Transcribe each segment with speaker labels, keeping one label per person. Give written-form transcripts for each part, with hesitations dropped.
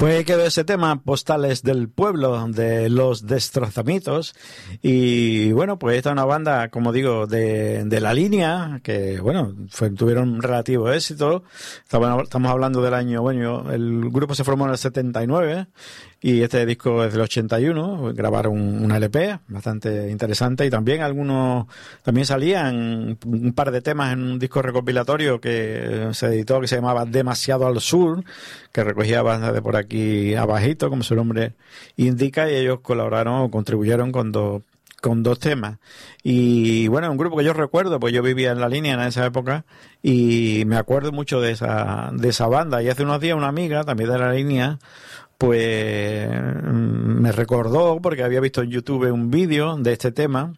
Speaker 1: Pues quedó ese tema, Postales del Pueblo, de Los Destrozamitos. Y bueno, pues esta es una banda, como digo, de La Línea, que bueno, tuvieron relativo éxito. Estamos hablando del año, bueno, el grupo se formó en el 79 y este disco es del 81. Grabaron un LP bastante interesante y también también salían un par de temas en un disco recopilatorio que se editó, que se llamaba Demasiado al Sur, que recogía bandas de por aquí abajito, como su nombre indica, y ellos colaboraron o contribuyeron con dos temas. Y bueno, un grupo que yo recuerdo, pues yo vivía en La Línea en esa época y me acuerdo mucho de esa banda. Y hace unos días una amiga también de La Línea pues me recordó, porque había visto en YouTube un vídeo de este tema.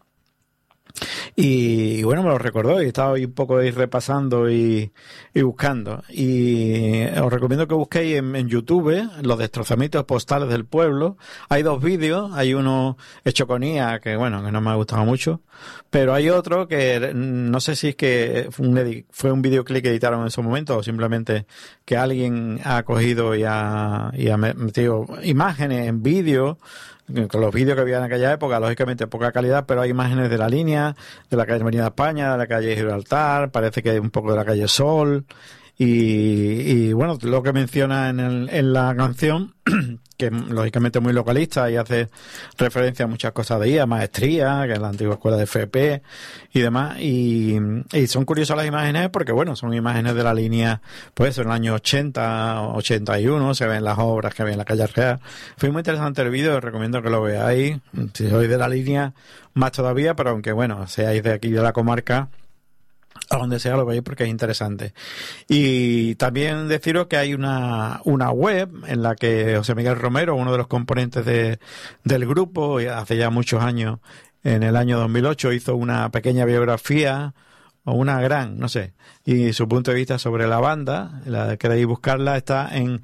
Speaker 1: Y bueno, me lo recordó y estaba ahí un poco ahí repasando y buscando. Y os recomiendo que busquéis en YouTube Los Destrozamientos Postales del Pueblo. Hay dos vídeos, hay uno hecho con IA, que bueno, que no me ha gustado mucho, pero hay otro que no sé si es que fue un videoclip que editaron en esos momentos o simplemente que alguien ha cogido y ha metido imágenes en vídeo, con los vídeos que había en aquella época, lógicamente poca calidad, pero hay imágenes de La Línea, de la calle Avenida España, de la calle Gibraltar, parece que hay un poco de la calle Sol, y bueno, lo que menciona en la canción, que lógicamente es muy localista y hace referencia a muchas cosas de IA, maestría, que es la antigua escuela de FP y demás, y son curiosas las imágenes porque bueno, son imágenes de La Línea, pues en el año 80, 81, se ven las obras que había en la calle Real. Fue muy interesante el vídeo, os recomiendo que lo veáis, si sois de La Línea, más todavía, pero aunque bueno, seáis de aquí de la comarca, a donde sea lo veis porque es interesante. Y también deciros que hay una web en la que José Miguel Romero, uno de los componentes del grupo, hace ya muchos años, en el año 2008, hizo una pequeña biografía o una gran, no sé, y su punto de vista sobre la banda. La queréis buscarla, está en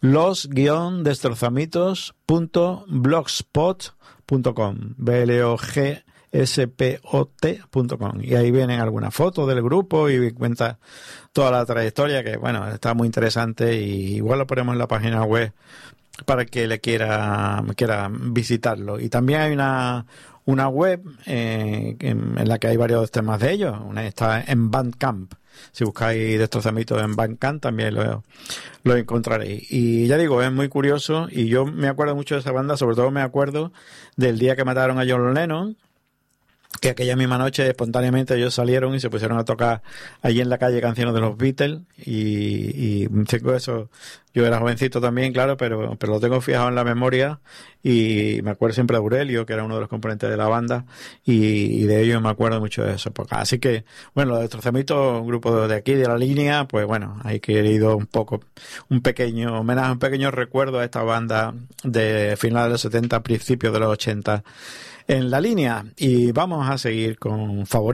Speaker 1: los-destrozamitos.blogspot.com, blogspot.com, y ahí vienen algunas fotos del grupo y cuenta toda la trayectoria, que bueno, está muy interesante, y igual lo ponemos en la página web para que le quiera visitarlo. Y también hay una web en la que hay varios temas de ellos. Una está en Bandcamp. Si buscáis Destrozamientos en Bandcamp también lo encontraréis. Y ya digo, es muy curioso, y yo me acuerdo mucho de esa banda, sobre todo me acuerdo del día que mataron a John Lennon, que aquella misma noche espontáneamente ellos salieron y se pusieron a tocar allí en la calle canciones de los Beatles, y tengo eso. Yo era jovencito también, claro, pero lo tengo fijado en la memoria, y me acuerdo siempre de Aurelio, que era uno de los componentes de la banda, y de ellos me acuerdo mucho de esa época. Así que, bueno, los Destrozamientos, un grupo de aquí, de La Línea, pues bueno, hay querido un pequeño homenaje, un pequeño recuerdo a esta banda de finales de los 70, principios de los 80, en La Línea. Y vamos a seguir con favoritos.